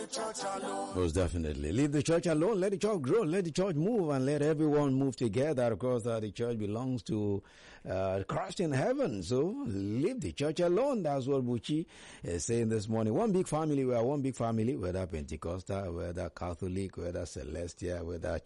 church alone. Most definitely. Leave the church alone. Let the church grow. Let the church move, and let everyone move together. Of course, the church belongs to Christ in heaven. So leave the church alone. That's what Buchi is saying this morning. One big family. We are one big family, whether Pentecostal, whether Catholic, whether Celestial, whether